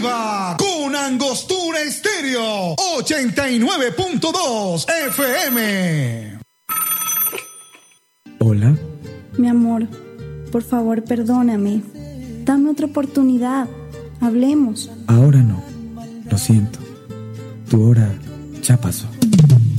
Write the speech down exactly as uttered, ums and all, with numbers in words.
Viva con Angostura Estéreo ochenta y nueve punto dos F M. Hola. Mi amor, por favor, perdóname. Dame otra oportunidad. Hablemos. Ahora no. Lo siento. Tu hora ya pasó.